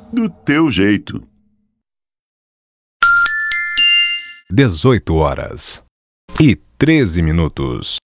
Do teu jeito. 18 horas e 13 minutos.